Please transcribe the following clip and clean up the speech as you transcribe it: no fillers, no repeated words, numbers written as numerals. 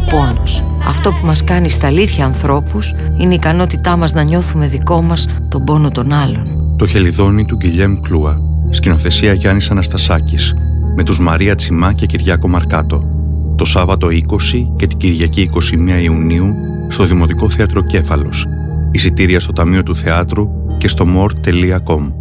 πόνος. Αυτό που μας κάνει στα αλήθεια ανθρώπους είναι η ικανότητά μας να νιώθουμε δικό μας τον πόνο των άλλων. Το Χελιδόνι του Γκυλιέμ Κλούα, σκηνοθεσία Γιάννης Αναστασάκης, με τους Μαρία Τσιμά και Κυριάκο Μαρκάτο. Το Σάββατο 20 και την Κυριακή 21 Ιουνίου στο Δημοτικό Θέατρο Κέφαλος. Εισιτήρια στο Ταμείο του Θεάτρου και στο more.com.